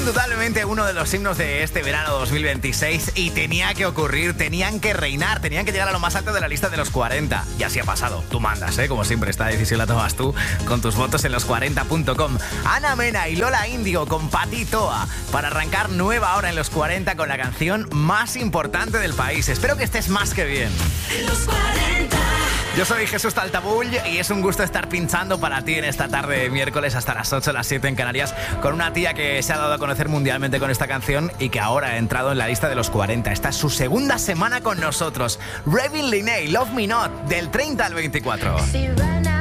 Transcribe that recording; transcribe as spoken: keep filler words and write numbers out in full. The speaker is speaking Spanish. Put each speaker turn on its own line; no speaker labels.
indudablemente uno de los himnos de este verano dos mil veintiséis y tenía que ocurrir, tenían que reinar, tenían que llegar a lo más alto de la lista de los cuarenta. Y así ha pasado. Tú mandas, ¿eh? Como siempre, esta decisión la tomas tú con tus votos en los cuarenta punto com. Ana Mena y Lola Índigo con Pati Toa para arrancar nueva hora en los cuarenta con la canción más importante del país. Espero que estés más que bien.
En los cuarenta.
Yo soy Jesús Taltabull y es un gusto estar pinchando para ti en esta tarde de miércoles hasta las ocho, las siete en Canarias, con una tía que se ha dado a conocer mundialmente con esta canción y que ahora ha entrado en la lista de los cuarenta. Esta es su segunda semana con nosotros. Ravin Linney, Love Me Not, del treinta al veinticuatro.